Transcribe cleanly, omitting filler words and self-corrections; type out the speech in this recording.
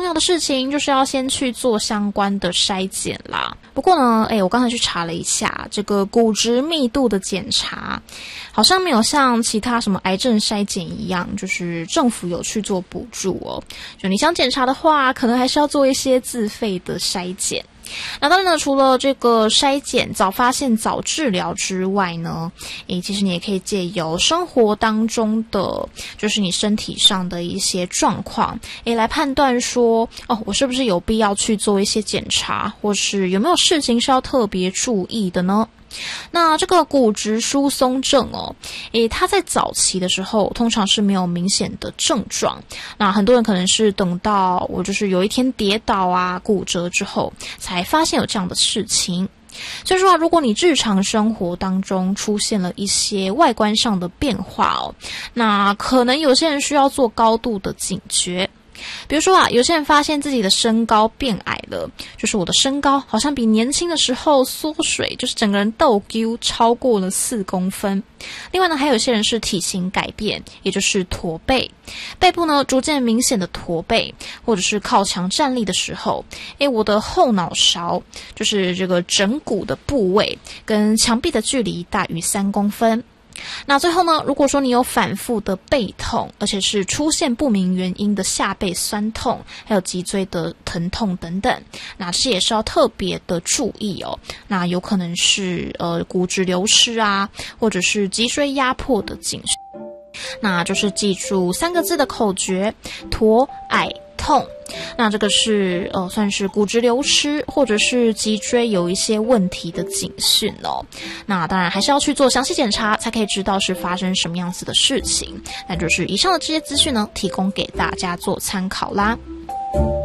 要的事情就是要先去做相关的筛检啦。不过呢，我刚才去查了一下，这个骨质密度的检查，好像没有像其他什么癌症筛检一样，就是政府有去做补助哦。就你想检查的话，可能还是要做一些自费的筛检。那当然呢，除了这个筛检、早发现、早治疗之外呢，其实你也可以借由生活当中的，就是你身体上的一些状况，来判断说，我是不是有必要去做一些检查，或是有没有事情是要特别注意的呢？那这个骨质疏松症它在早期的时候通常是没有明显的症状。那很多人可能是等到我就是有一天跌倒啊、骨折之后，才发现有这样的事情。所以说如果你日常生活当中出现了一些外观上的变化那可能有些人需要做高度的警觉。比如说有些人发现自己的身高变矮了，就是我的身高好像比年轻的时候缩水，就是整个人逗丢超过了4公分。另外呢，还有些人是体型改变，也就是驼背，背部呢逐渐明显的驼背，或者是靠墙站立的时候，我的后脑勺就是这个枕骨的部位跟墙壁的距离大于3公分。那最后呢，如果说你有反复的背痛，而且是出现不明原因的下背酸痛，还有脊椎的疼痛等等，那这也是要特别的注意那有可能是骨质流失啊，或者是脊椎压迫的警示。那就是记住3个字的口诀：驼、矮、痛。那这个是算是骨质流失或者是脊椎有一些问题的警讯那当然还是要去做详细检查，才可以知道是发生什么样子的事情。那就是以上的这些资讯呢，提供给大家做参考啦。